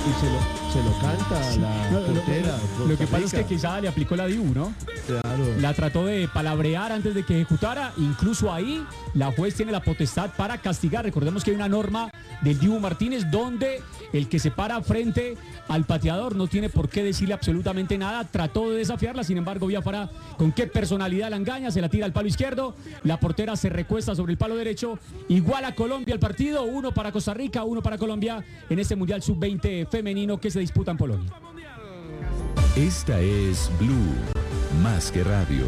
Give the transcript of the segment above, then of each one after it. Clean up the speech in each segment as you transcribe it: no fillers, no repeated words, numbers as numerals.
Y se lo canta la portera. Lo que pasa es que quizá le aplicó la DIU, ¿no? Claro. La trató de palabrear antes de que ejecutara. Incluso ahí la juez tiene la potestad para castigar. Recordemos que hay una norma del Dibu Martínez donde el que se para frente al pateador no tiene por qué decirle absolutamente nada. Trató de desafiarla, sin embargo, Biafara con qué personalidad la engaña, se la tira al palo izquierdo. La portera se recuesta sobre el palo derecho. Igual a Colombia el partido, 1 para Costa Rica, 1 para Colombia en este Mundial Sub-20 femenino que se disputa en Polonia. Esta es Blue, más que radio.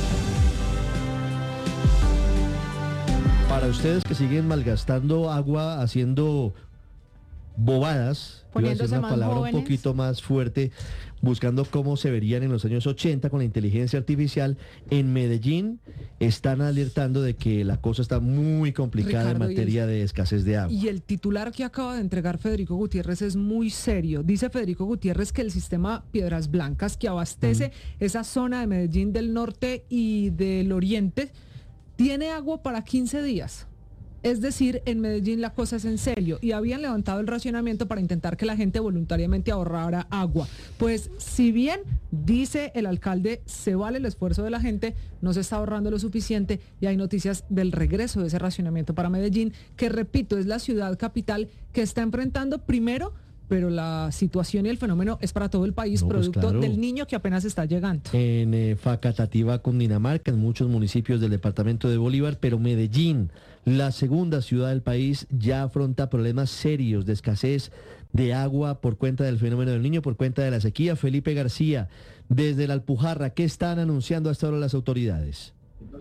Para ustedes que siguen malgastando agua haciendo bobadas, iba a decir Poniéndose una más palabra jóvenes. un poquito más fuerte, buscando cómo se verían en los años 80 con la inteligencia artificial, en Medellín están alertando de que la cosa está muy complicada Ricardo, en materia de escasez de agua. Y el titular que acaba de entregar Federico Gutiérrez es muy serio. Dice Federico Gutiérrez que el sistema Piedras Blancas, que abastece esa zona de Medellín del norte y del oriente, tiene agua para 15 días. Es decir, en Medellín la cosa es en serio y habían levantado el racionamiento para intentar que la gente voluntariamente ahorrara agua. Pues si bien, dice el alcalde, se vale el esfuerzo de la gente, no se está ahorrando lo suficiente y hay noticias del regreso de ese racionamiento para Medellín, que repito, es la ciudad capital que está enfrentando primero, pero la situación y el fenómeno es para todo el país, No, pues producto claro. del niño que apenas está llegando. En Facatativá, Cundinamarca, en muchos municipios del departamento de Bolívar, pero Medellín, la segunda ciudad del país, ya afronta problemas serios de escasez de agua por cuenta del fenómeno del niño, por cuenta de la sequía. Felipe García, desde la Alpujarra, ¿qué están anunciando hasta ahora las autoridades?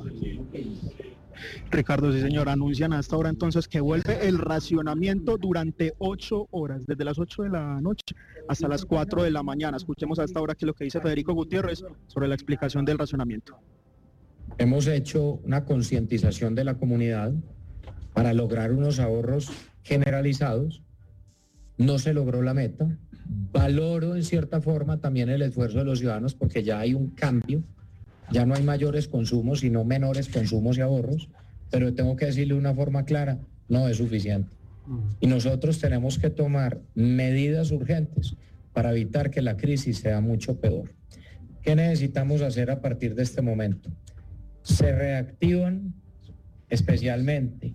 Ricardo, sí señor, anuncian hasta ahora entonces que vuelve el racionamiento durante 8 horas, desde las 8 de la noche hasta las 4 de la mañana. Escuchemos hasta ahora qué es lo que dice Federico Gutiérrez sobre la explicación del racionamiento. Hemos hecho una concientización de la comunidad para lograr unos ahorros generalizados. No se logró la meta. Valoro en cierta forma también el esfuerzo de los ciudadanos porque ya hay un cambio. Ya no hay mayores consumos, sino menores consumos y ahorros, pero tengo que decirle de una forma clara, no es suficiente. Y nosotros tenemos que tomar medidas urgentes para evitar que la crisis sea mucho peor. ¿Qué necesitamos hacer a partir de este momento? Se reactivan especialmente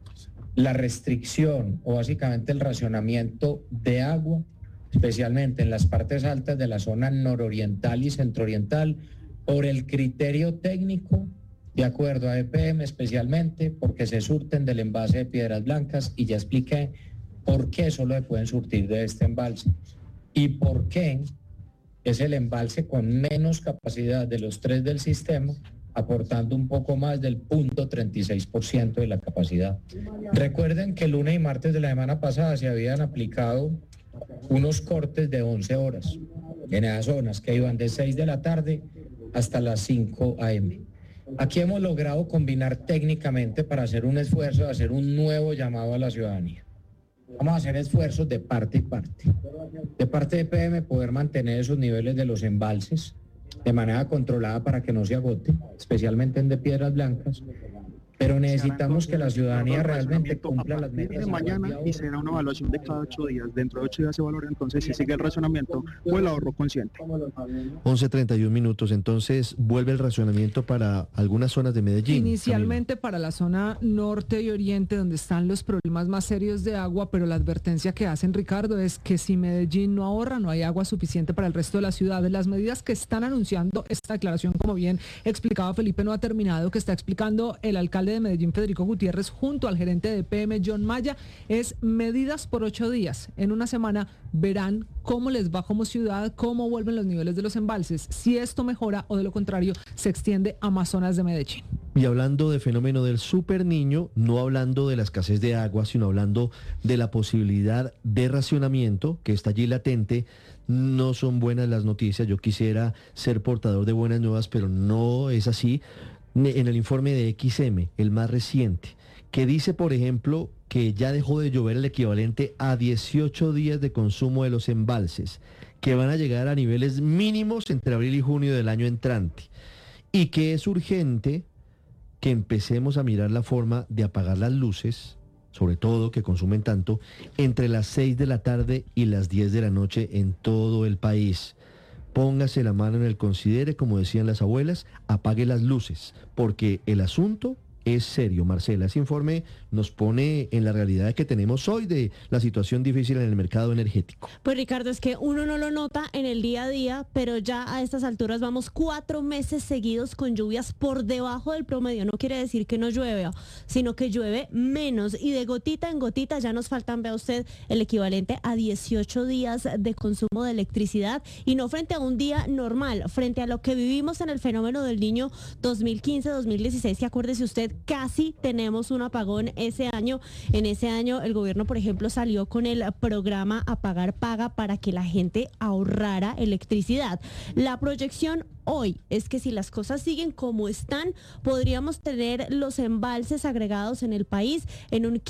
la restricción o básicamente el racionamiento de agua, especialmente en las partes altas de la zona nororiental y centrooriental, por el criterio técnico, de acuerdo a EPM especialmente, porque se surten del embalse de Piedras Blancas y ya expliqué por qué solo se pueden surtir de este embalse y por qué es el embalse con menos capacidad de los 3 del sistema, aportando un poco más del 0.36% de la capacidad. Recuerden que el lunes y martes de la semana pasada se habían aplicado unos cortes de 11 horas en esas zonas que iban de 6 de la tarde hasta las 5 a.m. Aquí hemos logrado combinar técnicamente para hacer un esfuerzo, hacer un nuevo llamado a la ciudadanía. Vamos a hacer esfuerzos de parte y parte. De parte de EPM poder mantener esos niveles de los embalses de manera controlada para que no se agote, especialmente en de Piedras Blancas, pero necesitamos que la ciudadanía realmente cumpla las metas de mañana y será una evaluación de cada 8 días. Dentro de 8 días se valora entonces si sigue el racionamiento o el ahorro consciente. 11:31 minutos, entonces vuelve el racionamiento para algunas zonas de Medellín. Inicialmente para la zona norte y oriente, donde están los problemas más serios de agua, pero la advertencia que hacen, Ricardo, es que si Medellín no ahorra, no hay agua suficiente para el resto de las ciudades. Las medidas que están anunciando esta declaración, como bien explicaba Felipe, no ha terminado, que está explicando el alcalde de Medellín, Federico Gutiérrez, junto al gerente de PM, John Maya, es medidas por 8 días. En una semana verán cómo les va como ciudad, cómo vuelven los niveles de los embalses, si esto mejora o de lo contrario se extiende a más zonas de Medellín. Y hablando de fenómeno del super niño, no hablando de la escasez de agua, sino hablando de la posibilidad de racionamiento que está allí latente, no son buenas las noticias. Yo quisiera ser portador de buenas nuevas, pero no es así. En el informe de XM, el más reciente, que dice, por ejemplo, que ya dejó de llover el equivalente a 18 días de consumo de los embalses, que van a llegar a niveles mínimos entre abril y junio del año entrante, y que es urgente que empecemos a mirar la forma de apagar las luces sobre todo que consumen tanto, entre las 6 de la tarde y las 10 de la noche en todo el país. Póngase la mano en el considere, como decían las abuelas, apague las luces, porque el asunto es serio. Marcela, ese informe nos pone en la realidad que tenemos hoy de la situación difícil en el mercado energético. Pues Ricardo, es que uno no lo nota en el día a día, pero ya a estas alturas vamos 4 meses seguidos con lluvias por debajo del promedio. No quiere decir que no llueve, sino que llueve menos y de gotita en gotita ya nos faltan, vea usted, el equivalente a 18 días de consumo de electricidad y no frente a un día normal, frente a lo que vivimos en el fenómeno del Niño 2015-2016, que acuérdese usted, casi tenemos un apagón ese año. En ese año el gobierno, por ejemplo, salió con el programa Apagar Paga para que la gente ahorrara electricidad. La proyección hoy es que si las cosas siguen como están, podríamos tener los embalses agregados en el país en un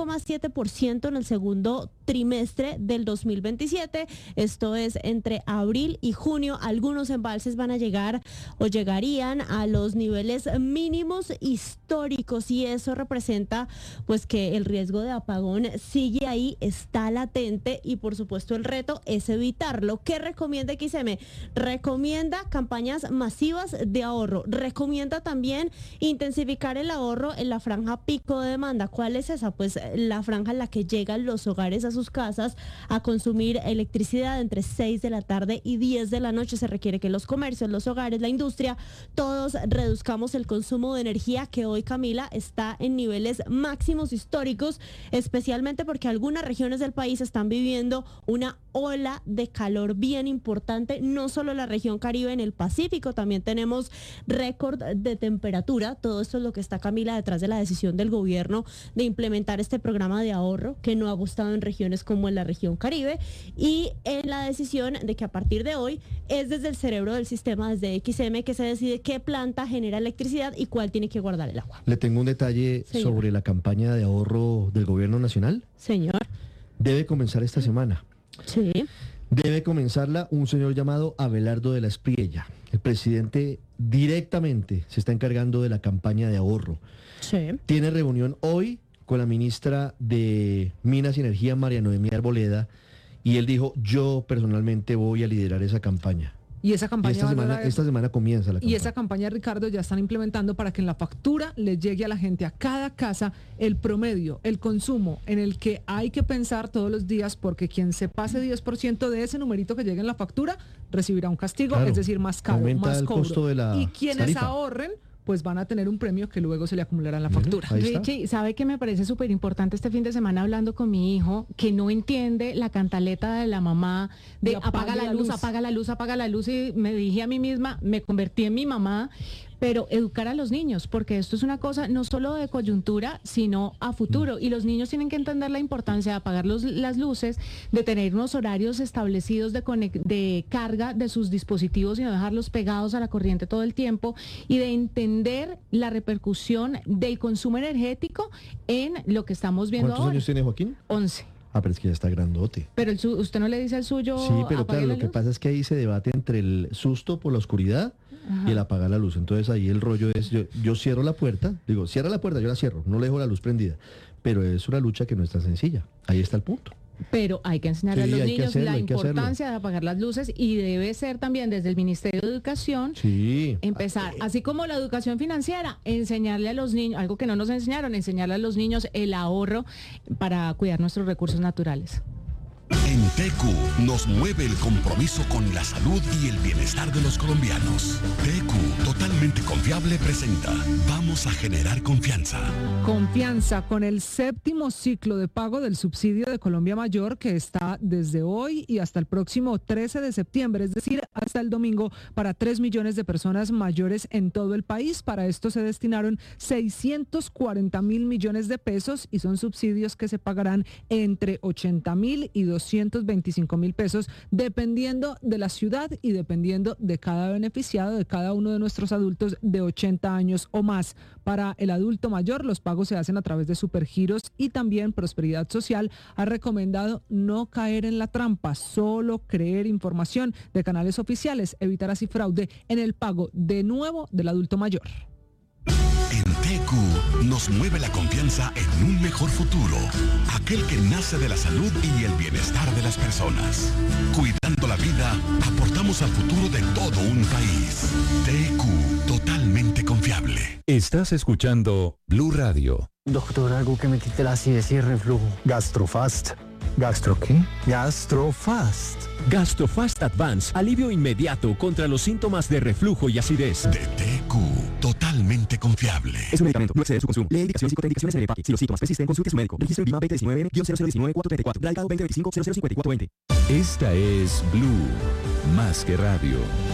15,7% en el segundo trimestre del 2027. Esto es entre abril y junio. Algunos embalses van a llegar o llegarían a los niveles mínimos históricos y eso representa pues que el riesgo de apagón sigue ahí, está latente y por supuesto el reto es evitarlo. ¿Qué recomienda XM? Recomienda campañas masivas de ahorro. Recomienda también intensificar el ahorro en la franja pico de demanda. ¿Cuál es esa? Pues la franja en la que llegan los hogares a sus casas a consumir electricidad entre 6 de la tarde y 10 de la noche. Se requiere que los comercios, los hogares, la industria, todos reduzcamos el consumo de energía que hoy, Camila, está en niveles máximos históricos, especialmente porque algunas regiones del país están viviendo una ola de calor bien importante, no solo la región Caribe, en el Pacífico también tenemos récord de temperatura. Todo esto es lo que está, Camila, detrás de la decisión del gobierno de implementar este programa de ahorro que no ha gustado en regiones como en la región Caribe y en la decisión de que a partir de hoy es desde el cerebro del sistema, desde XM, que se decide qué planta genera electricidad y cuál tiene que guardar el agua. Le tengo un detalle sobre la campaña de ahorro del gobierno nacional. Señor. Debe comenzar esta semana. Sí. Debe comenzarla un señor llamado Abelardo de la Espriella. El presidente directamente se está encargando de la campaña de ahorro. Sí. Tiene reunión hoy con la ministra de Minas y Energía, María Noemí Arboleda, y él dijo, yo personalmente voy a liderar esa campaña. Y esa campaña esta semana comienza la campaña. Y esa campaña, Ricardo, ya están implementando para que en la factura le llegue a la gente, a cada casa, el promedio, el consumo, en el que hay que pensar todos los días, porque quien se pase 10% de ese numerito que llegue en la factura, recibirá un castigo, Claro, es decir, más caro, aumenta más el cobro. costo de la y quienes tarifa. ahorren, pues van a tener un premio que luego se le acumulará en la factura. Ahí está. Richie, ¿sabe que me parece súper importante este fin de semana hablando con mi hijo, que no entiende la cantaleta de la mamá de apaga la luz, apaga la luz, apaga la luz? Y me dije a mí misma, me convertí en mi mamá, pero educar a los niños, porque esto es una cosa no solo de coyuntura, sino a futuro. Y los niños tienen que entender la importancia de apagar las luces, de tener unos horarios establecidos de carga de sus dispositivos y no dejarlos pegados a la corriente todo el tiempo, y de entender la repercusión del consumo energético en lo que estamos viendo ¿Cuántos ahora. años tiene Joaquín? 11. Ah, pero es que ya está grandote. Pero usted no le dice al suyo. Sí, pero apague claro, la lo que luz. pasa es que ahí se debate entre el susto por la oscuridad y el apagar la luz. Entonces ahí el rollo es, yo cierro la puerta, digo, cierra la puerta, yo la cierro, no le dejo la luz prendida. Pero es una lucha que no es tan sencilla. Ahí está el punto. Pero hay que enseñarle Sí, a los hay que niños hacerlo, la hay que hacerlo. importancia de apagar las luces, y debe ser también desde el Ministerio de Educación Sí. empezar, así como la educación financiera, enseñarle a los niños, algo que no nos enseñaron, enseñarle a los niños el ahorro para cuidar nuestros recursos naturales. En TQ nos mueve el compromiso con la salud y el bienestar de los colombianos. TQ, totalmente confiable, presenta Vamos a generar confianza. Confianza con el 7º ciclo de pago del subsidio de Colombia Mayor, que está desde hoy y hasta el próximo 13 de septiembre, es decir, hasta el domingo, para 3 millones de personas mayores en todo el país. Para esto se destinaron 640.000 millones de pesos y son subsidios que se pagarán entre 80.000 y 225.000 pesos, dependiendo de la ciudad y dependiendo de cada beneficiado, de cada uno de nuestros adultos de 80 años o más. Para el adulto mayor, los pagos se hacen a través de Supergiros, y también Prosperidad Social ha recomendado no caer en la trampa, solo creer información de canales oficiales, evitar así fraude en el pago de nuevo del adulto mayor. En TQ nos mueve la confianza en un mejor futuro, aquel que nace de la salud y el bienestar de las personas. Cuidando la vida, aportamos al futuro de todo un país. TQ, totalmente confiable. Estás escuchando Blue Radio. Doctor, algo que me quite la acidez y el reflujo. Gastrofast. ¿Gastro qué? Gastrofast. Gastrofast Advance, alivio inmediato contra los síntomas de reflujo y acidez. De TQ, totalmente confiable. Es un medicamento, no excede su consumo. Lee indicaciones y contraindicaciones en el empaque. Si los síntomas persisten, consulte a su médico. Registro BIMA 2019-0019-434. Radicado 2025-005420. Esta es Blue, más que radio.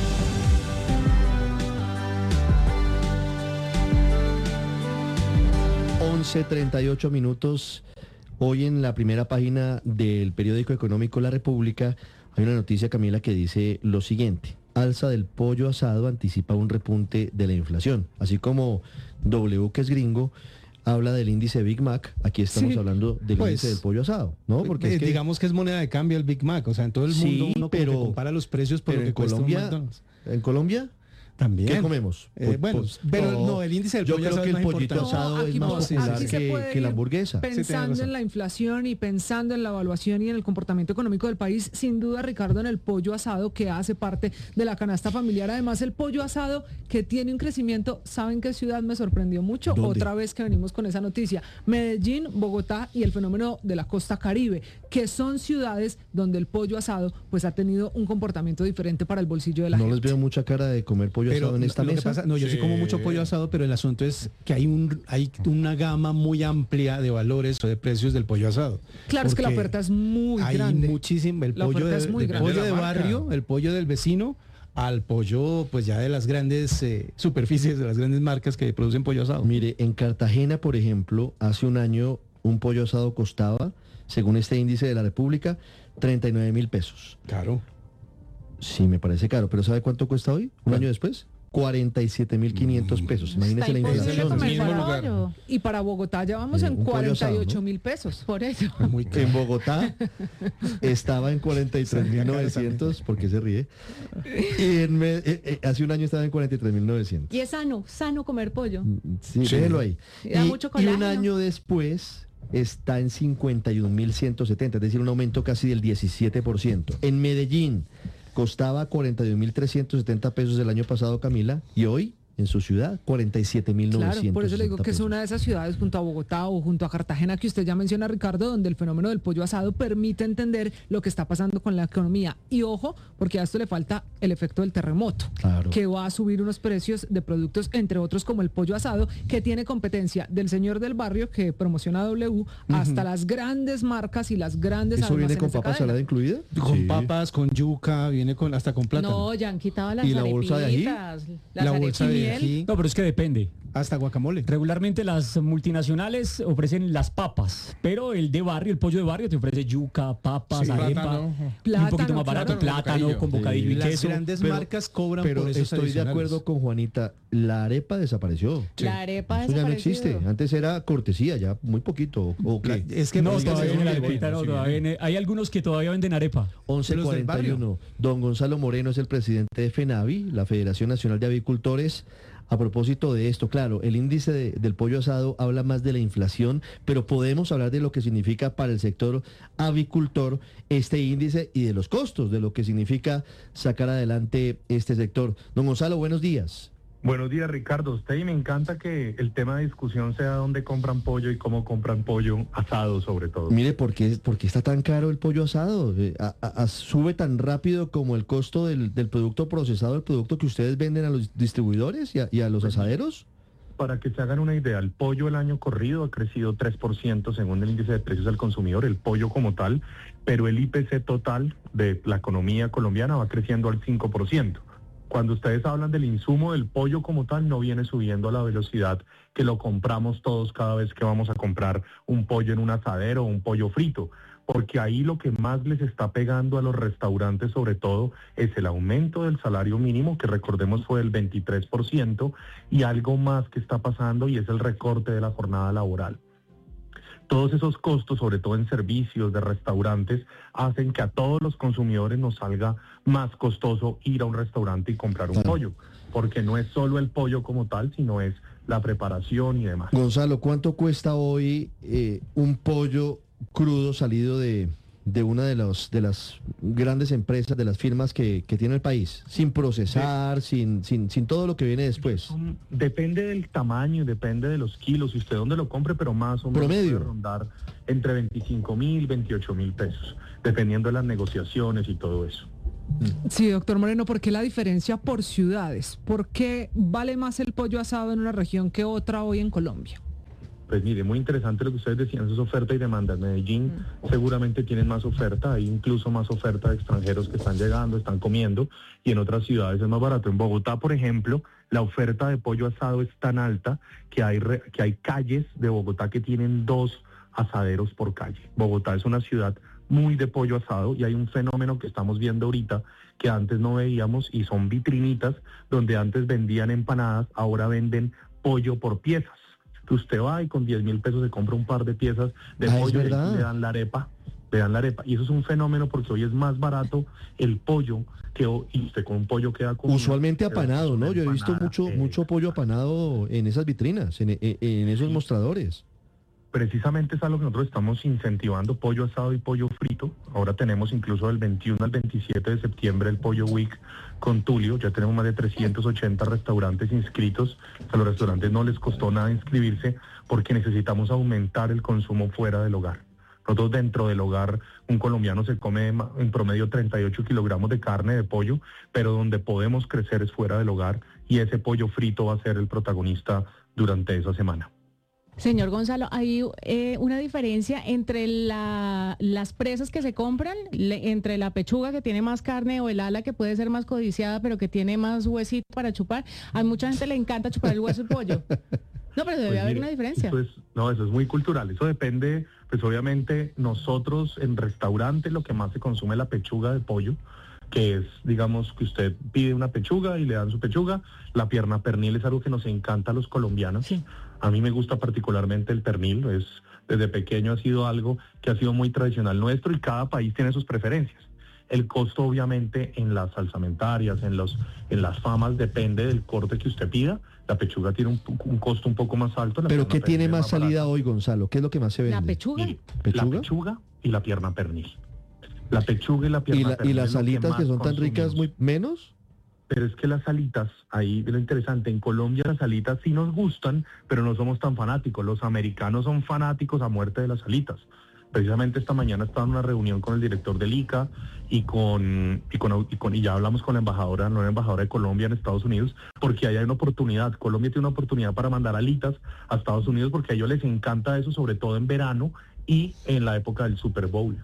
11:38 minutos. Hoy en la primera página del periódico económico La República hay una noticia, Camila, que dice lo siguiente: alza del pollo asado anticipa un repunte de la inflación. Así como W, que es gringo, habla del índice Big Mac, aquí estamos hablando del índice del pollo asado, ¿no? Porque es que, digamos que es moneda de cambio el Big Mac, o sea, en todo el mundo uno como que compara los precios por lo que cuesta un McDonald's. ¿En Colombia? También. ¿Qué comemos? Bueno, pero no, el índice del pollo asado es más importante. Yo creo que el pollito asado es más popular que la hamburguesa. Pensando en la inflación y pensando en la evaluación y en el comportamiento económico del país, sin duda, Ricardo, en el pollo asado que hace parte de la canasta familiar. Además, el pollo asado que tiene un crecimiento, ¿saben qué ciudad me sorprendió mucho? ¿Dónde? Otra vez que venimos con esa noticia. Medellín, Bogotá y el fenómeno de la costa Caribe, que son ciudades donde el pollo asado pues ha tenido un comportamiento diferente para el bolsillo de la gente. No les veo mucha cara de comer pollo asado en esta mesa. Yo sí como mucho pollo asado, pero el asunto es que hay una gama muy amplia de valores o de precios del pollo asado. Claro, es que la oferta es muy grande. Hay muchísimo, el pollo de barrio, el pollo del vecino, al pollo pues ya de las grandes superficies, de las grandes marcas que producen pollo asado. Mire, en Cartagena, por ejemplo, hace un año un pollo asado costaba, según este índice de la República, 39.000 pesos. Claro. Sí, me parece caro, pero ¿sabe cuánto cuesta hoy? Un año después, 47.500 pesos. Imagínese la inflación. Y para Bogotá ya vamos en 48.000 pesos. Por eso. En Bogotá estaba en 43.900, ¿por qué se ríe? Y hace un año estaba en 43.900. Y es sano comer pollo. Sí, déjelo ahí. Da mucho Y colágeno. un año después está en 51.170, es decir, un aumento casi del 17%. En Medellín costaba 42.370 pesos el año pasado, Camila, y hoy en su ciudad 47.900. Claro, por eso le digo que es una de esas ciudades junto a Bogotá o junto a Cartagena que usted ya menciona, Ricardo, donde el fenómeno del pollo asado permite entender lo que está pasando con la economía. Y ojo, porque a esto le falta el efecto del terremoto, que va a subir unos precios de productos, entre otros como el pollo asado, que tiene competencia del señor del barrio que promociona W, hasta las grandes marcas y las grandes ¿Eso viene con papa salada incluida? Con papas, con yuca, viene hasta con plátano. No, ya han quitado las ¿Y la bolsa de ají? La bolsa de ají. No, pero es que depende. Hasta guacamole. Regularmente las multinacionales ofrecen las papas, pero el de barrio, el pollo de barrio te ofrece yuca, papas, arepa, y un poquito más barato, plátano con bocadillo y queso. Las grandes marcas cobran pero por esos estoy de acuerdo con Juanita, la arepa desapareció. La arepa eso ya no existe. Antes era cortesía, ya muy poquito. Es que no, todavía en la arepita, no, todavía hay algunos que todavía venden arepa. 11:41. Don Gonzalo Moreno es el presidente de FENAVI, la Federación Nacional de Avicultores. A propósito de esto, claro, el índice del pollo asado habla más de la inflación, pero podemos hablar de lo que significa para el sector avicultor este índice y de los costos, de lo que significa sacar adelante este sector. Don Gonzalo, buenos días. Buenos días, Ricardo. Usted, y me encanta que el tema de discusión sea dónde compran pollo y cómo compran pollo asado, sobre todo. Mire, ¿por qué está tan caro el pollo asado? ¿Sube tan rápido como el costo del producto procesado, el producto que ustedes venden a los distribuidores y a los asaderos? Para que se hagan una idea, el pollo el año corrido ha crecido 3% según el índice de precios al consumidor, el pollo como tal, pero el IPC total de la economía colombiana va creciendo al 5%. Cuando ustedes hablan del insumo del pollo como tal, no viene subiendo a la velocidad que lo compramos todos cada vez que vamos a comprar un pollo en un asadero o un pollo frito, porque ahí lo que más les está pegando a los restaurantes sobre todo es el aumento del salario mínimo, que recordemos fue del 23%, y algo más que está pasando y es el recorte de la jornada laboral. Todos esos costos, sobre todo en servicios de restaurantes, hacen que a todos los consumidores nos salga más costoso ir a un restaurante y comprar un pollo, porque no es solo el pollo como tal, sino es la preparación y demás. Gonzalo, ¿cuánto cuesta hoy un pollo crudo salido de una de las grandes empresas, de las firmas que tiene el país, sin procesar, sin todo lo que viene después? Depende del tamaño, depende de los kilos, y usted dónde lo compre, pero más o menos promedio puede rondar entre 25.000, 28.000 pesos, dependiendo de las negociaciones y todo eso. Sí, doctor Moreno, ¿por qué la diferencia por ciudades? ¿Por qué vale más el pollo asado en una región que otra hoy en Colombia? Pues mire, muy interesante lo que ustedes decían, eso es oferta y demanda. En Medellín seguramente tienen más oferta, hay incluso más oferta de extranjeros que están llegando, están comiendo, y en otras ciudades es más barato. En Bogotá, por ejemplo, la oferta de pollo asado es tan alta que hay calles de Bogotá que tienen 2 asaderos por calle. Bogotá es una ciudad muy de pollo asado, y hay un fenómeno que estamos viendo ahorita que antes no veíamos, y son vitrinitas donde antes vendían empanadas, ahora venden pollo por piezas. Usted va y con 10.000 pesos se compra un par de piezas de pollo y le dan la arepa, y eso es un fenómeno porque hoy es más barato el pollo y usted con un pollo queda con usualmente apanado, ¿no? Yo he visto mucho pollo apanado en esas vitrinas, en esos mostradores. Precisamente es algo que nosotros estamos incentivando, pollo asado y pollo frito. Ahora tenemos incluso del 21 al 27 de septiembre el Pollo Week con Tulio. Ya tenemos más de 380 restaurantes inscritos. A los restaurantes no les costó nada inscribirse porque necesitamos aumentar el consumo fuera del hogar. Nosotros dentro del hogar, un colombiano se come en promedio 38 kilogramos de carne de pollo, pero donde podemos crecer es fuera del hogar, y ese pollo frito va a ser el protagonista durante esa semana. Señor Gonzalo, ¿hay una diferencia entre las presas que se compran, entre la pechuga que tiene más carne o el ala que puede ser más codiciada pero que tiene más huesito para chupar? A mucha gente le encanta chupar el hueso del pollo. No, pero debe haber una diferencia. Eso es muy cultural. Eso depende, pues obviamente nosotros en restaurantes lo que más se consume es la pechuga de pollo, que es, digamos, que usted pide una pechuga y le dan su pechuga. La pierna pernil es algo que nos encanta a los colombianos. Sí. A mí me gusta particularmente el pernil, desde pequeño ha sido algo que ha sido muy tradicional nuestro, y cada país tiene sus preferencias. El costo obviamente en las salsamentarias, en las famas, depende del corte que usted pida. La pechuga tiene un costo un poco más alto. ¿Pero qué tiene más salida hoy, Gonzalo? ¿Qué es lo que más se vende? ¿La pechuga? La pechuga y la pierna pernil. La pechuga y la pierna pernil. ¿Y las alitas que son tan ricas, menos? Pero es que las alitas, ahí lo interesante, en Colombia las alitas sí nos gustan, pero no somos tan fanáticos. Los americanos son fanáticos a muerte de las alitas. Precisamente esta mañana estaba en una reunión con el director del ICA y ya hablamos con la nueva embajadora de Colombia en Estados Unidos, porque ahí hay una oportunidad. Colombia tiene una oportunidad para mandar alitas a Estados Unidos, porque a ellos les encanta eso, sobre todo en verano y en la época del Super Bowl.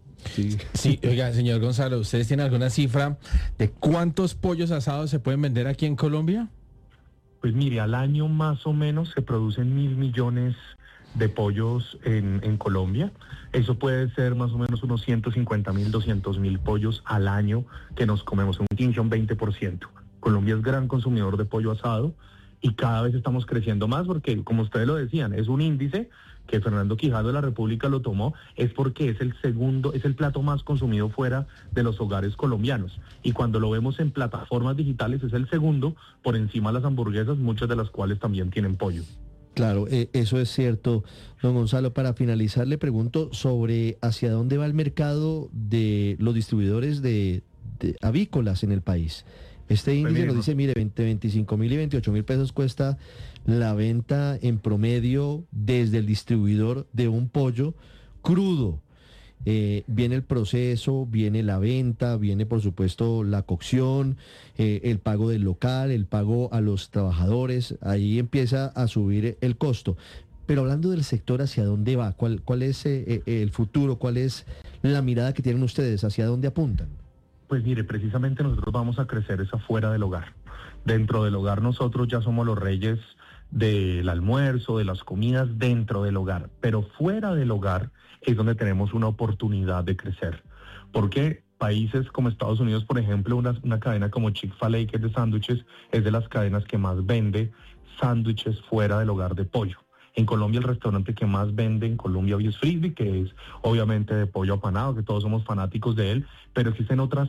Sí, oiga, señor Gonzalo, ¿ustedes tienen alguna cifra de cuántos pollos asados se pueden vender aquí en Colombia? Pues mire, al año más o menos se producen 1.000 millones de pollos en Colombia. Eso puede ser más o menos unos 150.000, 200.000 pollos al año que nos comemos, un 20%. Colombia es gran consumidor de pollo asado y cada vez estamos creciendo más porque, como ustedes lo decían, es un índice que Fernando Quijano de la República lo tomó, es porque es el plato más consumido fuera de los hogares colombianos. Y cuando lo vemos en plataformas digitales es el segundo, por encima de las hamburguesas, muchas de las cuales también tienen pollo. Claro, eso es cierto. Don Gonzalo, para finalizar le pregunto sobre hacia dónde va el mercado de los distribuidores de avícolas en el país. Este índice nos dice, mire, 25.000 y 28.000 pesos cuesta la venta en promedio desde el distribuidor de un pollo crudo. Viene el proceso, viene la venta, viene por supuesto la cocción, el pago del local, el pago a los trabajadores, ahí empieza a subir el costo. Pero hablando del sector, ¿hacia dónde va? ¿Cuál es el futuro? ¿Cuál es la mirada que tienen ustedes? ¿Hacia dónde apuntan? Pues mire, precisamente nosotros vamos a crecer es afuera del hogar. Dentro del hogar nosotros ya somos los reyes del almuerzo, de las comidas dentro del hogar, pero fuera del hogar es donde tenemos una oportunidad de crecer. Porque países como Estados Unidos, por ejemplo, una cadena como Chick-fil-A, que es de sándwiches, es de las cadenas que más vende sándwiches fuera del hogar de pollo. En Colombia el restaurante que más vende en Colombia hoy es Frisbee, que es obviamente de pollo apanado, que todos somos fanáticos de él, pero existen otras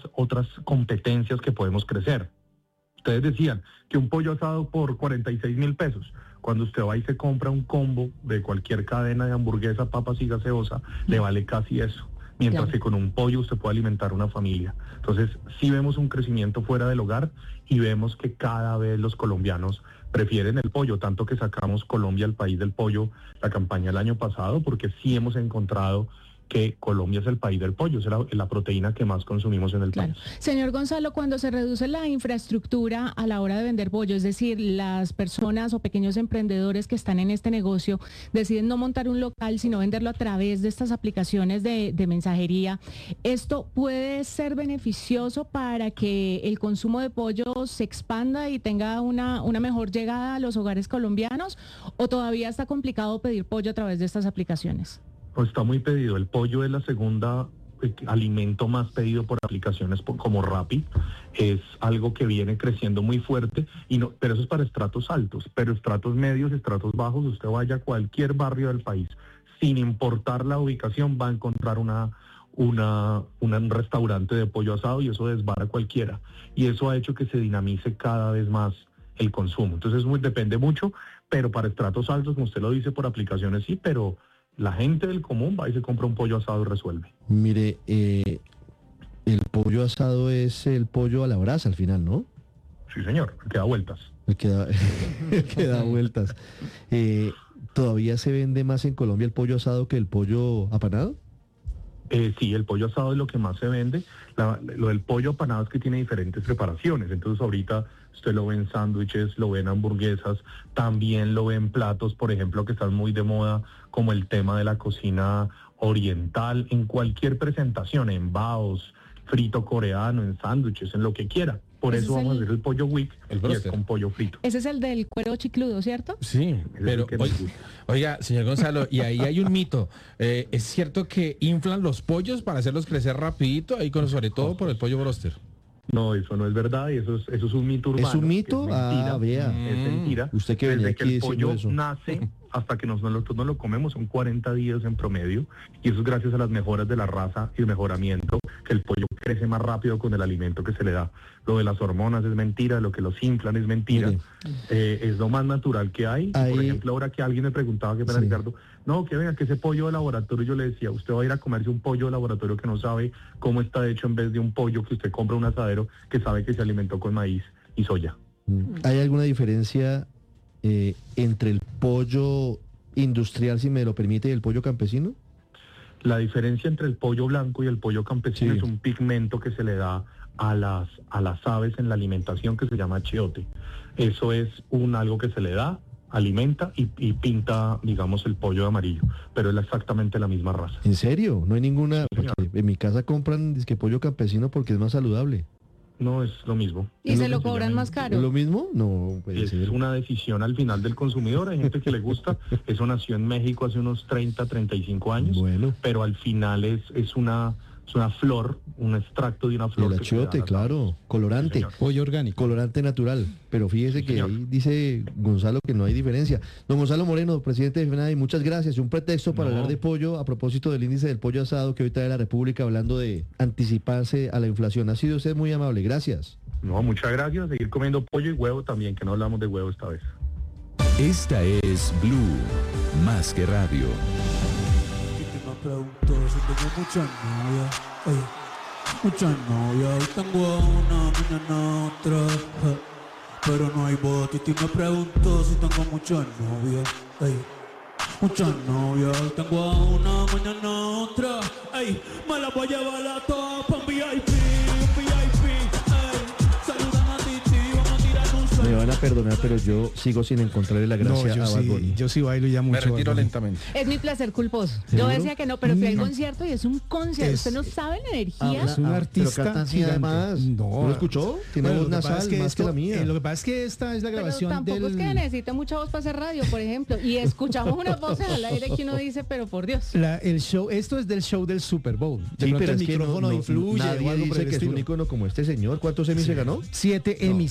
competencias que podemos crecer. Ustedes decían que un pollo asado por 46.000 pesos. Cuando usted va y se compra un combo de cualquier cadena de hamburguesa, papas y gaseosa, le vale casi eso. Mientras que con un pollo usted puede alimentar una familia. Entonces, sí vemos un crecimiento fuera del hogar y vemos que cada vez los colombianos prefieren el pollo, tanto que sacamos Colombia, el país del pollo, la campaña el año pasado, porque sí hemos encontrado que Colombia es el país del pollo, es la proteína que más consumimos en el país. Señor Gonzalo, cuando se reduce la infraestructura a la hora de vender pollo, es decir, las personas o pequeños emprendedores que están en este negocio deciden no montar un local, sino venderlo a través de estas aplicaciones de mensajería, ¿esto puede ser beneficioso para que el consumo de pollo se expanda y tenga una mejor llegada a los hogares colombianos? ¿O todavía está complicado pedir pollo a través de estas aplicaciones? Pues está muy pedido. El pollo es la segunda alimento más pedido por aplicaciones como Rappi. Es algo que viene creciendo muy fuerte, pero eso es para estratos altos. Pero estratos medios, estratos bajos, usted vaya a cualquier barrio del país, sin importar la ubicación, va a encontrar un restaurante de pollo asado y eso desvara cualquiera. Y eso ha hecho que se dinamice cada vez más el consumo. Entonces depende mucho, pero para estratos altos, como usted lo dice, por aplicaciones sí, pero la gente del común va y se compra un pollo asado y resuelve. Mire, el pollo asado es el pollo a la brasa al final, ¿no? Sí, señor, que da vueltas. El que da vueltas. ¿Todavía se vende más en Colombia el pollo asado que el pollo apanado? Sí, el pollo asado es lo que más se vende. Lo del pollo apanado es que tiene diferentes preparaciones. Entonces ahorita usted lo ve en sándwiches, lo ve en hamburguesas, también lo ve en platos, por ejemplo, que están muy de moda, como el tema de la cocina oriental, en cualquier presentación, en baos, frito coreano, en sándwiches, en lo que quiera. Por eso vamos a hacer el pollo wick, y es con pollo frito. Ese es el del cuero chicludo, ¿cierto? Sí, pero oiga, señor Gonzalo, y ahí hay un mito. ¿Es cierto que inflan los pollos para hacerlos crecer rapidito, ahí sobre todo por el pollo broster? No, eso no es verdad y eso es un mito urbano. ¿Es un mito? Es mentira, vea. Es mentira. Usted que venía aquí diciendo diciendo eso. El pollo nace hasta que nosotros no lo comemos son 40 días en promedio y eso es gracias a las mejoras de la raza y el mejoramiento, que el pollo crece más rápido con el alimento que se le da. Lo de las hormonas es mentira, lo que los inflan es mentira. Es lo más natural que hay. Por ejemplo, ahora que alguien me preguntaba, que para Ricardo, no, que venga, que ese pollo de laboratorio, yo le decía, usted va a ir a comerse un pollo de laboratorio que no sabe cómo está hecho, en vez de un pollo que usted compra en un asadero que sabe que se alimentó con maíz y soya. ¿Hay alguna diferencia entre el pollo industrial, si me lo permite, y el pollo campesino? La diferencia entre el pollo blanco y el pollo campesino es un pigmento que se le da a las aves en la alimentación que se llama achiote. Eso es algo que se le da, alimenta y pinta, digamos, el pollo de amarillo, pero es exactamente la misma raza. ¿En serio? No hay ninguna... Porque en mi casa compran disque pollo campesino porque es más saludable. No, es lo mismo. ¿Y se lo cobran más caro? ¿Es lo mismo? No, puede ser. Es una decisión al final del consumidor. Hay gente que le gusta. Eso nació en México hace unos 30, 35 años. Bueno. Pero al final es una flor, un extracto de una flor. El achiote, claro. Colorante. Sí, pollo orgánico. Colorante natural. Pero fíjese que ahí dice Gonzalo que no hay diferencia. Don Gonzalo Moreno, presidente de FENADE, muchas gracias. Un pretexto para hablar de pollo a propósito del índice del pollo asado que hoy trae la República, hablando de anticiparse a la inflación. Ha sido usted muy amable. Gracias. No, muchas gracias. Seguir comiendo pollo y huevo también, que no hablamos de huevo esta vez. Esta es Blue, más que radio. Pregunto si tengo muchas novias, muchas novias, hoy tengo una, mañana otra, pero no hay boda. Titi me pregunto si tengo muchas novias, muchas novias, hoy tengo una, mañana otra, me la voy a llevar a todas pa' un VIP, saludan a Titi, vamos a tirar un sueño. Me van a perdonar, pero yo sigo sin encontrarle la gracia a Bad Bunny. Yo sí bailo ya mucho. Me retiro lentamente. Es mi placer culposo. ¿Seguro? Yo decía que no, pero fui al concierto y es un concierto. ¿Usted no sabe la energía? Es un artista pero canta así además. ¿No lo escuchó? Tiene voz nasal más que la mía. Lo que pasa es que esta es la grabación pero tampoco es que necesite mucha voz para hacer radio, por ejemplo. Y escuchamos unas voces al aire que uno dice, pero por Dios. El show, esto es del show del Super Bowl. Sí, pero el es que micrófono influye. Nadie dice que es un ícono como este señor. ¿Cuántos Emmys se ganó? 7 Emmys.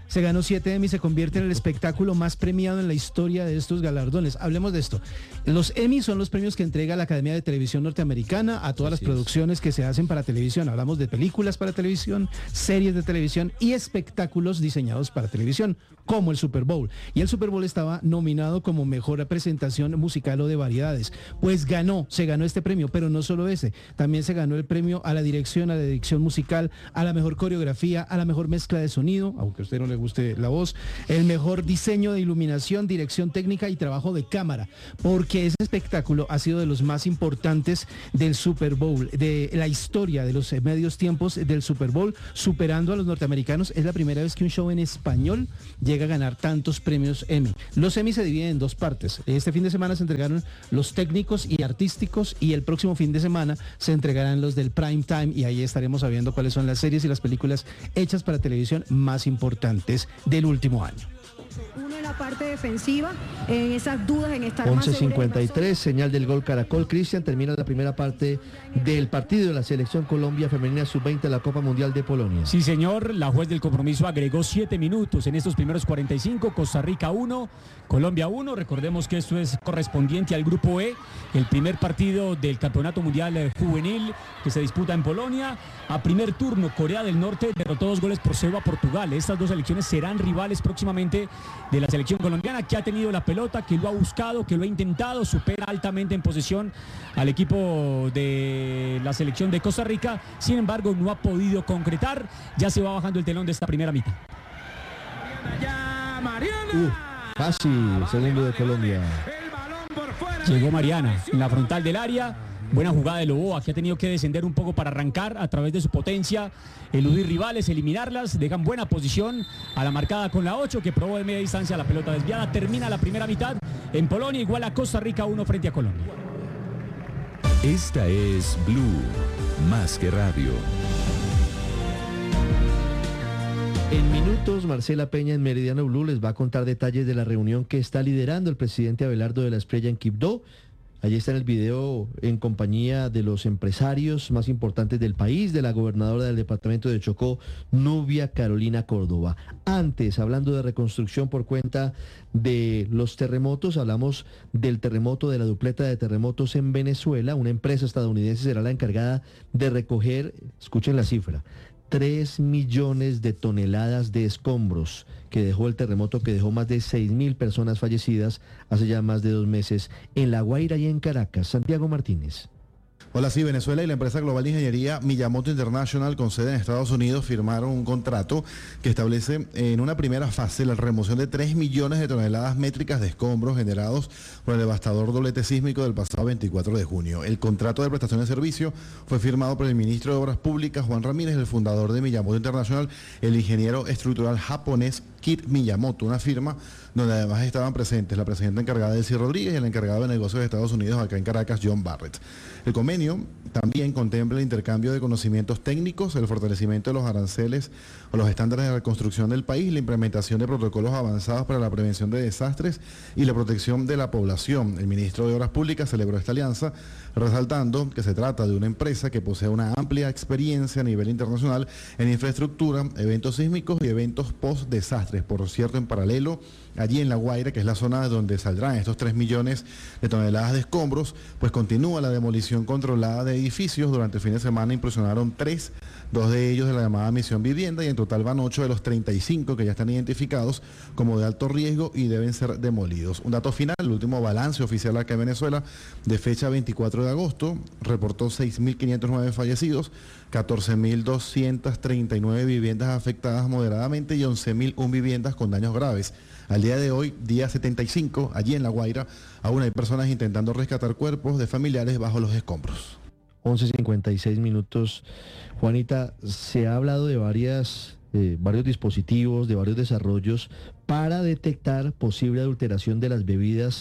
se ganó 7 Emmy, se convierte en el espectáculo más premiado en la historia de estos galardones. Hablemos de esto. Los Emmy son los premios que entrega la Academia de Televisión Norteamericana a todas las producciones que se hacen para televisión. Hablamos de películas para televisión, series de televisión y espectáculos diseñados para televisión, como el Super Bowl. Y el Super Bowl estaba nominado como mejor presentación musical o de variedades. Pues se ganó este premio, pero no solo ese. También se ganó el premio a la dirección musical, a la mejor coreografía, a la mejor mezcla de sonido, aunque a usted no le guste la voz, el mejor diseño de iluminación, dirección técnica y trabajo de cámara, porque ese espectáculo ha sido de los más importantes del Super Bowl, de la historia de los medios tiempos del Super Bowl, superando a los norteamericanos. Es la primera vez que un show en español llega a ganar tantos premios Emmy. Los Emmy se dividen en dos partes. Este fin de semana se entregaron los técnicos y artísticos, y el próximo fin de semana se entregarán los del prime time, y ahí estaremos sabiendo cuáles son las series y las películas hechas para televisión más importantes del último año. Uno en la parte defensiva, en esas dudas, en estar más 11:53, señal del gol Caracol. Cristian, termina la primera parte del partido de la selección Colombia femenina sub-20 de la Copa Mundial de Polonia. Sí, señor, la juez del compromiso agregó 7 minutos en estos primeros 45, Costa Rica 1, Colombia 1. Recordemos que esto es correspondiente al grupo E, el primer partido del Campeonato Mundial Juvenil que se disputa en Polonia. A primer turno, Corea del Norte derrotó 2-0 a Portugal. Estas dos selecciones serán rivales próximamente de la selección colombiana, que ha tenido la pelota, que lo ha buscado, que lo ha intentado, supera altamente en posesión al equipo de la selección de Costa Rica. Sin embargo, no ha podido concretar. Ya se va bajando el telón de esta primera mitad. Casi, segundo de Colombia. Llegó Mariana en la frontal del área. Buena jugada de Loboa, que ha tenido que descender un poco para arrancar a través de su potencia, eludir rivales, eliminarlas. Dejan buena posición a la marcada con la 8, que probó de media distancia la pelota desviada. Termina la primera mitad en Polonia, igual a Costa Rica 1 frente a Colombia. Esta es Blue, más que radio. En minutos, Marcela Peña en Meridiano Blue les va a contar detalles de la reunión que está liderando el presidente Abelardo de la Espriella en Quibdó. Allí está en el video en compañía de los empresarios más importantes del país, de la gobernadora del departamento de Chocó, Nubia Carolina Córdoba. Antes, hablando de reconstrucción por cuenta de los terremotos, hablamos del terremoto, de la dupleta de terremotos en Venezuela. Una empresa estadounidense será la encargada de recoger, escuchen la cifra, 3 millones de toneladas de escombros que dejó el terremoto, que dejó más de 6.000 personas fallecidas hace ya más de 2 meses en La Guaira y en Caracas. Santiago Martínez. Hola, sí, Venezuela y la empresa global de ingeniería Miyamoto International, con sede en Estados Unidos, firmaron un contrato que establece en una primera fase la remoción de 3 millones de toneladas métricas de escombros generados por el devastador doblete sísmico del pasado 24 de junio. El contrato de prestación de servicio fue firmado por el ministro de Obras Públicas, Juan Ramírez, el fundador de Miyamoto International, el ingeniero estructural japonés Kit Miyamoto, una firma donde además estaban presentes la presidenta encargada Delcy Rodríguez y el encargado de negocios de Estados Unidos acá en Caracas, John Barrett. El convenio también contempla el intercambio de conocimientos técnicos, el fortalecimiento de los aranceles o los estándares de reconstrucción del país, la implementación de protocolos avanzados para la prevención de desastres y la protección de la población. El ministro de Obras Públicas celebró esta alianza, resaltando que se trata de una empresa que posee una amplia experiencia a nivel internacional en infraestructura, eventos sísmicos y eventos post-desastres. Por cierto, en paralelo, allí en La Guaira, que es la zona de donde saldrán estos 3 millones de toneladas de escombros, pues continúa la demolición controlada de edificios. Durante el fin de semana implosionaron 3, 2 de ellos de la llamada Misión Vivienda, y en total van 8 de los 35 que ya están identificados como de alto riesgo y deben ser demolidos. Un dato final, el último balance oficial acá en Venezuela, de fecha 24 de agosto, reportó 6.509 fallecidos, 14.239 viviendas afectadas moderadamente y 11.001 viviendas con daños graves. Al día de hoy, día 75, allí en La Guaira, aún hay personas intentando rescatar cuerpos de familiares bajo los escombros. 11:56 minutos. Juanita, se ha hablado de varios dispositivos, de varios desarrollos para detectar posible adulteración de las bebidas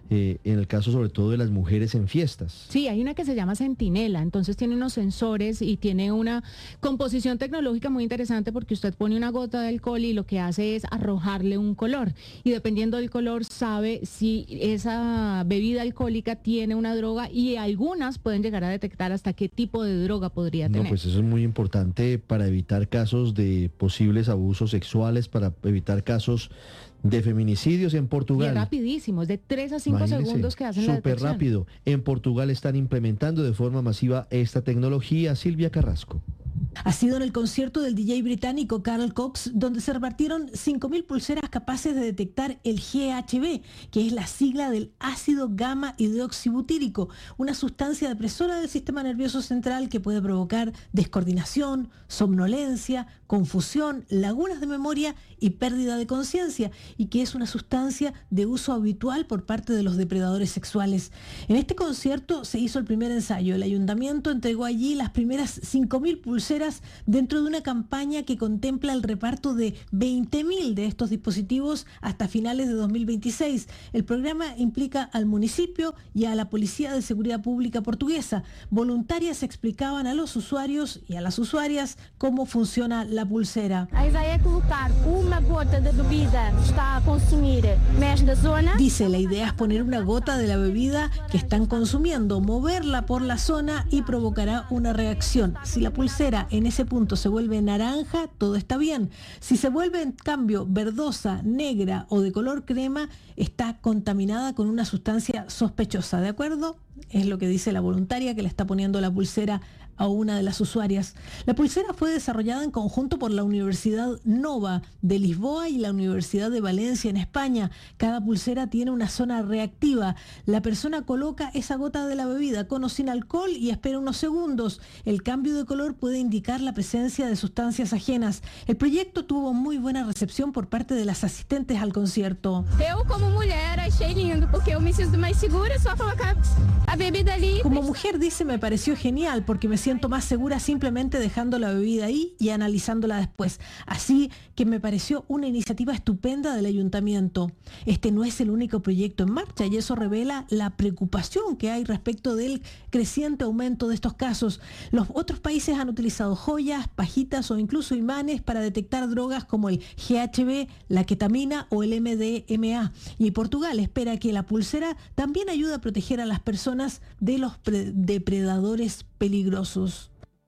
en el caso sobre todo de las mujeres en fiestas. Sí, hay una que se llama Centinela, entonces tiene unos sensores y tiene una composición tecnológica muy interesante porque usted pone una gota de alcohol y lo que hace es arrojarle un color y dependiendo del color sabe si esa bebida alcohólica tiene una droga y algunas pueden llegar a detectar hasta qué tipo de droga podría tener. No, pues eso es muy importante para evitar casos de posibles abusos sexuales, para evitar casos de feminicidios en Portugal. Y es rapidísimo, es de 3 a 5 Imagínese, segundos que hacen la súper detección. rápido. En Portugal están implementando de forma masiva esta tecnología. Silvia Carrasco. Ha sido en el concierto del DJ británico Carl Cox donde se repartieron 5.000 pulseras capaces de detectar el GHB, que es la sigla del ácido gamma hidroxibutírico, una sustancia depresora del sistema nervioso central que puede provocar descoordinación, somnolencia, confusión, lagunas de memoria y pérdida de conciencia, y que es una sustancia de uso habitual por parte de los depredadores sexuales. En este concierto se hizo el primer ensayo. El ayuntamiento entregó allí las primeras 5.000 pulseras dentro de una campaña que contempla el reparto de 20.000 de estos dispositivos hasta finales de 2026. El programa implica al municipio y a la Policía de Seguridad Pública portuguesa. Voluntarias explicaban a los usuarios y a las usuarias cómo funciona la pulsera. A ideia é colocar uma gota de bebida que está a consumir mes da zona. Dice, la idea es poner una gota de la bebida que están consumiendo, moverla por la zona y provocará una reacción. Si la pulsera en ese punto se vuelve naranja, todo está bien. Si se vuelve en cambio verdosa, negra o de color crema, está contaminada con una sustancia sospechosa, ¿de acuerdo? Es lo que dice la voluntaria que le está poniendo la pulsera a una de las usuarias. La pulsera fue desarrollada en conjunto por la Universidad Nova de Lisboa y la Universidad de Valencia en España. Cada pulsera tiene una zona reactiva. La persona coloca esa gota de la bebida con o sin alcohol y espera unos segundos. El cambio de color puede indicar la presencia de sustancias ajenas. El proyecto tuvo muy buena recepción por parte de las asistentes al concierto. Eu, como mulher, achei lindo, porque eu me sinto mais segura, só colocar a bebida ali. Como mujer, dice, me pareció genial porque me siento más segura simplemente dejando la bebida ahí y analizándola después. Así que me pareció una iniciativa estupenda del ayuntamiento. Este no es el único proyecto en marcha y eso revela la preocupación que hay respecto del creciente aumento de estos casos. Los otros países han utilizado joyas, pajitas o incluso imanes para detectar drogas como el GHB, la ketamina o el MDMA. Y Portugal espera que la pulsera también ayude a proteger a las personas de los depredadores peligrosos.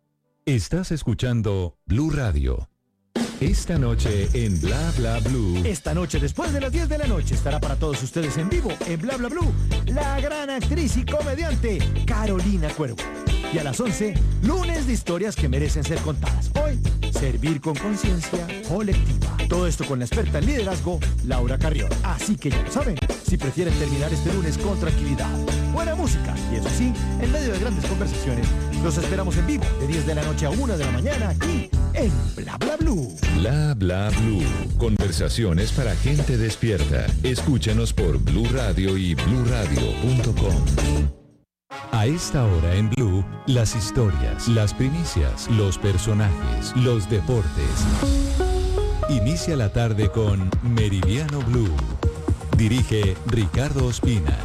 Estás escuchando Blue Radio. Esta noche en Bla Bla Blue. Esta noche, después de las 10 de la noche, estará para todos ustedes en vivo en Bla Bla Blue la gran actriz y comediante Carolina Cuervo. Y a las 11, lunes de historias que merecen ser contadas. Hoy, servir con conciencia colectiva. Todo esto con la experta en liderazgo, Laura Carrión. Así que ya lo saben, si prefieren terminar este lunes con tranquilidad, buena música y eso sí, en medio de grandes conversaciones, los esperamos en vivo de 10 de la noche a 1 de la mañana aquí en Bla Bla Blue. Bla Bla Blue. Conversaciones para gente despierta. Escúchanos por Blue Radio y bluradio.com. A esta hora en Blue, las historias, las primicias, los personajes, los deportes. Inicia la tarde con Meridiano Blue. Dirige Ricardo Ospina.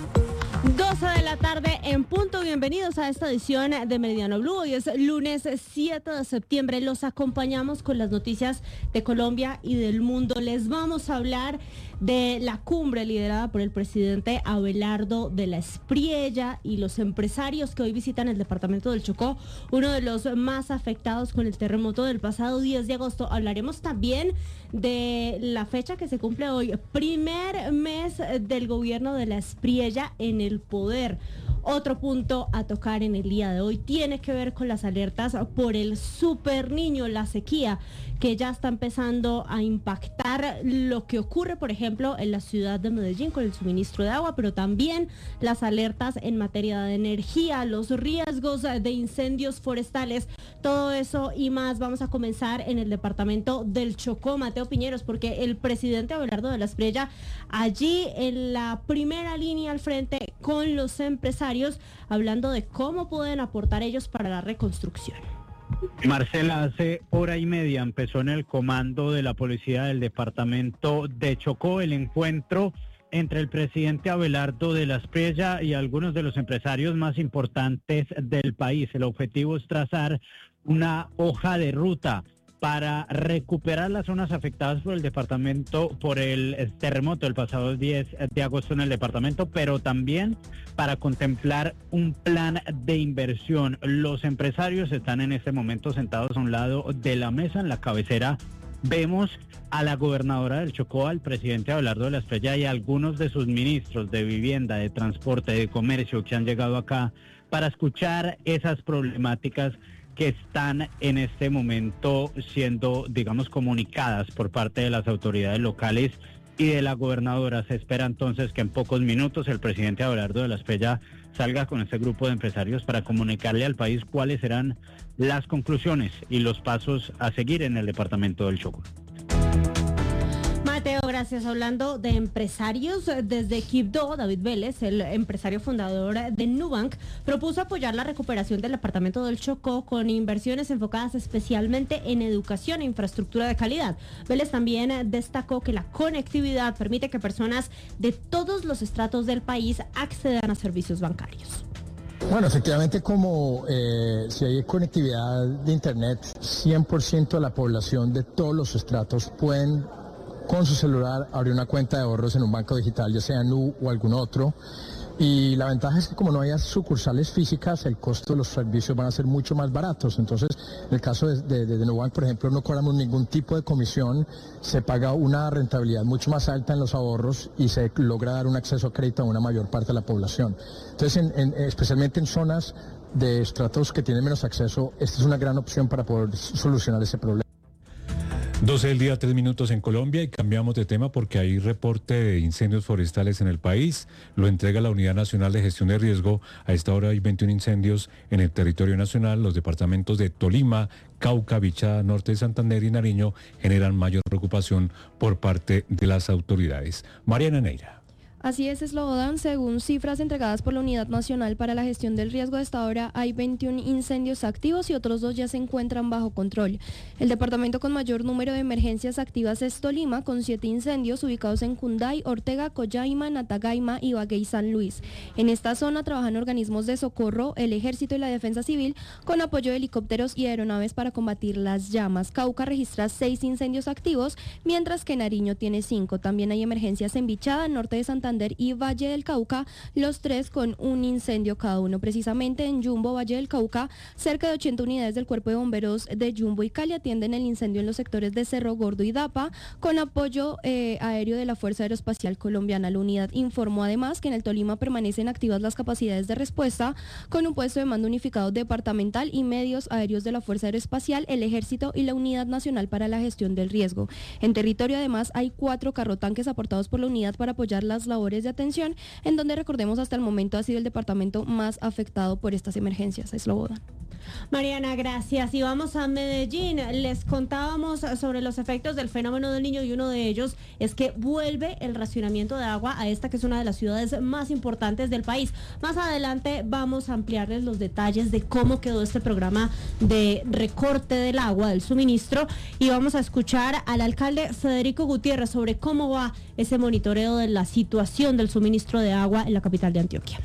12 de la tarde en punto. Bienvenidos a esta edición de Meridiano Blue. Hoy es lunes 7 de septiembre. Los acompañamos con las noticias de Colombia y del mundo. Les vamos a hablar de la cumbre liderada por el presidente Abelardo de la Espriella y los empresarios que hoy visitan el departamento del Chocó, uno de los más afectados con el terremoto del pasado 10 de agosto. Hablaremos también de la fecha que se cumple hoy, primer mes del gobierno de la Espriella en el poder. Otro punto a tocar en el día de hoy tiene que ver con las alertas por el super niño, la sequía, que ya está empezando a impactar lo que ocurre, por ejemplo, en la ciudad de Medellín con el suministro de agua, pero también las alertas en materia de energía, los riesgos de incendios forestales, todo eso y más. Vamos a comenzar en el departamento del Chocó, Mateo Piñeros, porque el presidente Abelardo de la Espriella, allí en la primera línea al frente con los empresarios, hablando de cómo pueden aportar ellos para la reconstrucción. Marcela, hace hora y media empezó en el comando de la policía del departamento de Chocó el encuentro entre el presidente Abelardo de la Espriella y algunos de los empresarios más importantes del país. El objetivo es trazar una hoja de ruta para recuperar las zonas afectadas por el departamento, por el terremoto del pasado 10 de agosto en el departamento, pero también para contemplar un plan de inversión. Los empresarios están en este momento sentados a un lado de la mesa. En la cabecera vemos a la gobernadora del Chocó, al presidente Abelardo de la Espriella y a algunos de sus ministros de vivienda, de transporte, de comercio que han llegado acá para escuchar esas problemáticas que están en este momento siendo, digamos, comunicadas por parte de las autoridades locales y de la gobernadora. Se espera entonces que en pocos minutos el presidente Abelardo de la Espriella salga con este grupo de empresarios para comunicarle al país cuáles serán las conclusiones y los pasos a seguir en el departamento del Chocó. Mateo, gracias. Hablando de empresarios, desde Quibdó, David Vélez, el empresario fundador de Nubank, propuso apoyar la recuperación del departamento del Chocó con inversiones enfocadas especialmente en educación e infraestructura de calidad. Vélez también destacó que la conectividad permite que personas de todos los estratos del país accedan a servicios bancarios. Bueno, efectivamente, como si hay conectividad de Internet, 100% de la población de todos los estratos pueden con su celular abrir una cuenta de ahorros en un banco digital, ya sea Nu o algún otro. Y la ventaja es que como no haya sucursales físicas, el costo de los servicios van a ser mucho más baratos. Entonces, en el caso de Nubank, por ejemplo, no cobramos ningún tipo de comisión, se paga una rentabilidad mucho más alta en los ahorros y se logra dar un acceso a crédito a una mayor parte de la población. Entonces, especialmente en zonas de estratos que tienen menos acceso, esta es una gran opción para poder solucionar ese problema. 12 del día, 3 minutos en Colombia y cambiamos de tema porque hay reporte de incendios forestales en el país. Lo entrega la Unidad Nacional de Gestión de Riesgo. A esta hora hay 21 incendios en el territorio nacional. Los departamentos de Tolima, Cauca, Bichada, Norte de Santander y Nariño generan mayor preocupación por parte de las autoridades. Mariana Neira. Así es, Slobodan. Según cifras entregadas por la Unidad Nacional para la Gestión del Riesgo, a esta hora hay 21 incendios activos y otros 2 ya se encuentran bajo control. El departamento con mayor número de emergencias activas es Tolima, con 7 incendios ubicados en Cunday, Ortega, Collaima, Natagaima, Ibagué y San Luis. En esta zona trabajan organismos de socorro, el Ejército y la Defensa Civil, con apoyo de helicópteros y aeronaves para combatir las llamas. Cauca registra 6 incendios activos, mientras que Nariño tiene 5. También hay emergencias en Bichada, Norte de Santander y Valle del Cauca, los 3 con un incendio cada uno. Precisamente en Yumbo, Valle del Cauca, cerca de 80 unidades del Cuerpo de Bomberos de Yumbo y Cali atienden el incendio en los sectores de Cerro Gordo y Dapa, con apoyo aéreo de la Fuerza Aeroespacial Colombiana. La unidad informó además que en el Tolima permanecen activas las capacidades de respuesta, con un puesto de mando unificado departamental y medios aéreos de la Fuerza Aeroespacial, el Ejército y la Unidad Nacional para la Gestión del Riesgo. En territorio además hay 4 carrotanques aportados por la unidad para apoyar las labores de atención, en donde, recordemos, hasta el momento ha sido el departamento más afectado por estas emergencias. Slobodan. Mariana, gracias. Y vamos a Medellín. Les contábamos sobre los efectos del fenómeno del Niño y uno de ellos es que vuelve el racionamiento de agua a esta que es una de las ciudades más importantes del país. Más adelante vamos a ampliarles los detalles de cómo quedó este programa de recorte del agua, del suministro, y vamos a escuchar al alcalde Federico Gutiérrez sobre cómo va ese monitoreo de la situación del suministro de agua en la capital de Antioquia.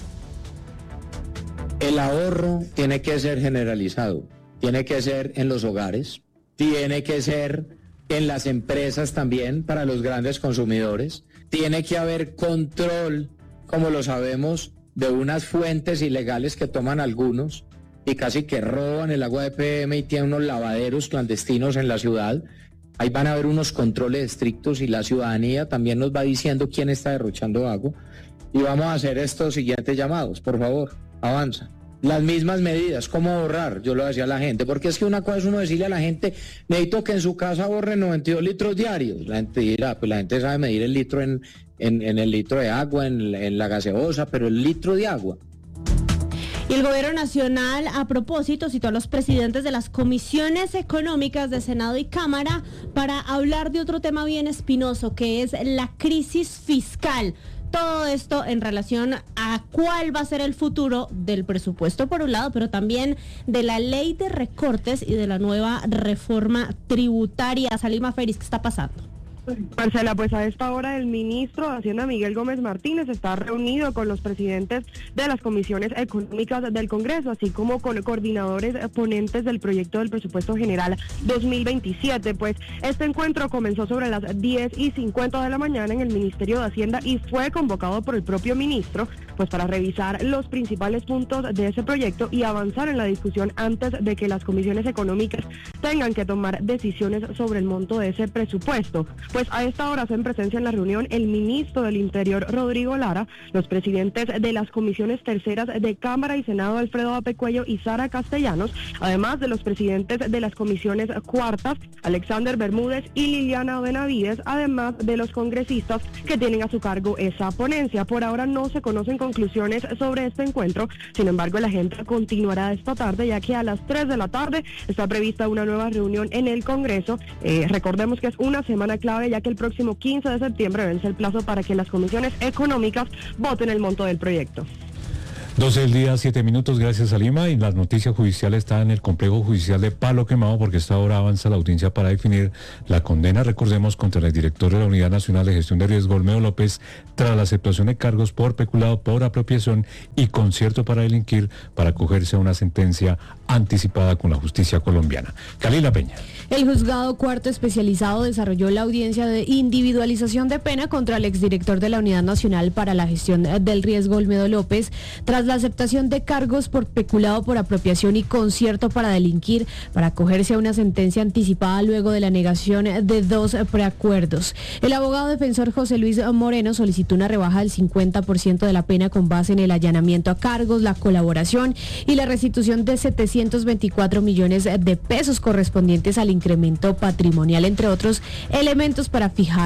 El ahorro tiene que ser generalizado, tiene que ser en los hogares, tiene que ser en las empresas también para los grandes consumidores, tiene que haber control, como lo sabemos, de unas fuentes ilegales que toman algunos y casi que roban el agua de PM y tienen unos lavaderos clandestinos en la ciudad. Ahí van a haber unos controles estrictos y la ciudadanía también nos va diciendo quién está derrochando agua. Y vamos a hacer estos siguientes llamados, por favor, avanza. Las mismas medidas, ¿cómo ahorrar? Yo lo decía a la gente, porque es que una cosa es uno decirle a la gente, necesito que en su casa ahorre 92 litros diarios. La gente dirá, pues la gente sabe medir el litro en el litro de agua, en la gaseosa, pero el litro de agua. Y el gobierno nacional, a propósito, citó a los presidentes de las comisiones económicas de Senado y Cámara para hablar de otro tema bien espinoso, que es la crisis fiscal. Todo esto en relación a cuál va a ser el futuro del presupuesto por un lado, pero también de la ley de recortes y de la nueva reforma tributaria. Salima Félix, ¿qué está pasando? Marcela, pues a esta hora el ministro de Hacienda, Miguel Gómez Martínez, está reunido con los presidentes de las comisiones económicas del Congreso, así como con coordinadores ponentes del proyecto del presupuesto general 2027. Pues este encuentro comenzó sobre las 10:50 de la mañana en el Ministerio de Hacienda y fue convocado por el propio ministro, pues para revisar los principales puntos de ese proyecto y avanzar en la discusión antes de que las comisiones económicas tengan que tomar decisiones sobre el monto de ese presupuesto. Pues a esta hora hacen presencia en la reunión el ministro del Interior, Rodrigo Lara, los presidentes de las comisiones terceras de Cámara y Senado, Alfredo Ape Cuello y Sara Castellanos, además de los presidentes de las comisiones cuartas, Alexander Bermúdez y Liliana Benavides, además de los congresistas que tienen a su cargo esa ponencia. Por ahora no se conocen conclusiones sobre este encuentro, sin embargo la agenda continuará esta tarde, ya que a las 3 de la tarde está prevista una nueva reunión en el Congreso. Recordemos que es una semana clave, ya que el próximo 15 de septiembre vence el plazo para que las comisiones económicas voten el monto del proyecto. 12 del día, 7 minutos, gracias a Lima. Y las noticias judiciales están en el complejo judicial de Palo Quemado, porque esta hora avanza la audiencia para definir la condena, recordemos, contra el director de la Unidad Nacional de Gestión de Riesgo, Olmedo López, tras la aceptación de cargos por peculado, por apropiación y concierto para delinquir, para acogerse a una sentencia anticipada con la justicia colombiana. Kalila Peña. El juzgado cuarto especializado desarrolló la audiencia de individualización de pena contra el exdirector de la Unidad Nacional para la Gestión del Riesgo, Olmedo López, tras la aceptación de cargos por peculado, por apropiación y concierto para delinquir, para acogerse a una sentencia anticipada luego de la negación de 2 preacuerdos. El abogado defensor José Luis Moreno solicitó una rebaja del 50% de la pena con base en el allanamiento a cargos, la colaboración y la restitución de 724 millones de pesos correspondientes al incremento patrimonial, entre otros elementos, para fijar